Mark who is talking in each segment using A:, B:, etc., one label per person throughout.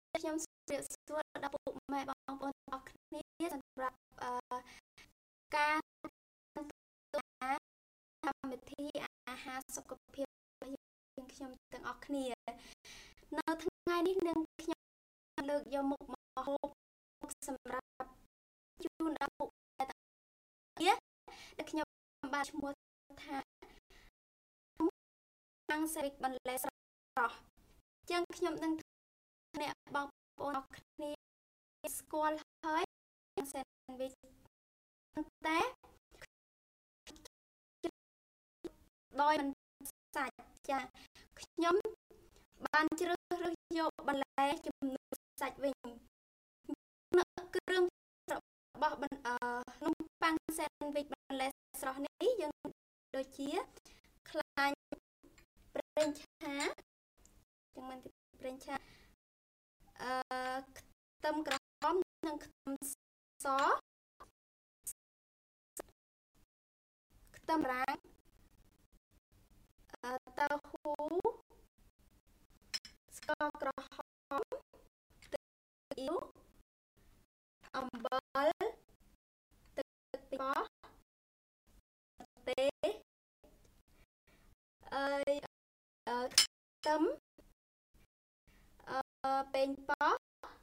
A: ខ្ញុំជម្រាបសួរដល់ពុកម៉ែបងប្អូនទាំងអស់គ្នាសម្រាប់ការទទួលកម្មវិធីអាហារសុខភាពយើងខ្ញុំទាំងអស់គ្នានៅថ្ងៃនេះនឹងខ្ញុំលើកយកមុខម្ហូបសម្រាប់ជូនដល់ពុកម៉ែទាំងអស់គ្នាដែលខ្ញុំបានឈ្មោះថាអាំងសេរីបន្លែស្រស់ចឹងខ្ញុំនឹងអ្នកបងប្អូនអរគ្នាស្គាល់ហើយសេនវិចតែដោយមិនសាច់ចាខ្ញុំបានជ្រើសរើសយកបន្លែចំនួនសាច់វិញគ្រឿងរបស់នំប៉័ងសេនវិចបន្លែស្រស់នេះយើងដូចជាខ្លាញ់ប្រេងឆាចឹងមិនប្រេងឆាខ្ទឹមក្រហមនិងខ្ទឹមសខ្ទឹមរាំងតៅហ៊ូស្ករក្រហមទឹកអ៊ីវអំបិលទឹកប៉ោះទេខ្ទឹមប៉េងប៉ោះ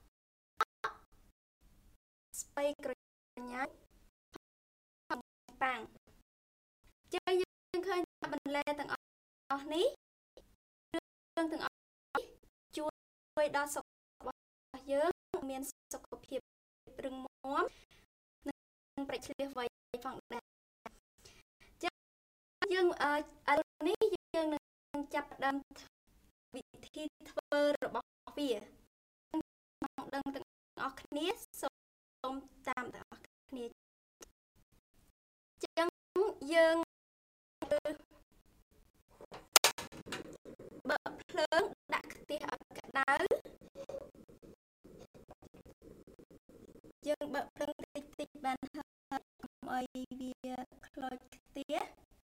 A: ស្ពៃក្រញាច់ប៉ាំងចឹងយើងឃើញបន្លែទាំងអស់នេះគ្រឿងទាំងអស់នេះជួយដល់សុខភាពរបស់យើងមានសុខភាពរឹងមាំនិងប្រាច់ឆ្លៀសវៃផងដែរចឹងយើងឥឡូវនេះយើងនឹងចាប់ផ្ដើមវិធីធ្វើរបស់វាបងដឹងទាំងអស់គ្នាសូមតាមទាំងអស់គ្នាចឹងយើងបើកភ្លើងដាក់ខ្ទះឲ្យក្តៅយើងបើកភ្លើងតិចបានហើយកុំឲ្យវាខ្លោចខ្ទះ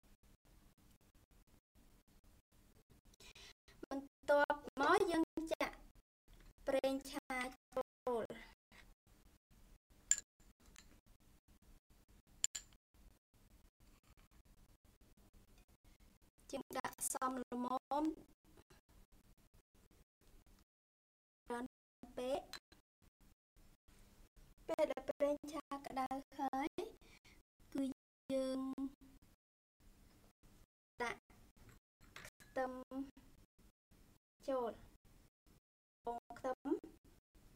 A: បន្ទាប់មកយើងចាក់ប្រេងឆាចូលយើងដាក់សមល្មមបានពេលដែលប្រេងឆាក្តៅហើយគឺយើងដាក់ខ្ទឹមចូលបងខ្ទឹម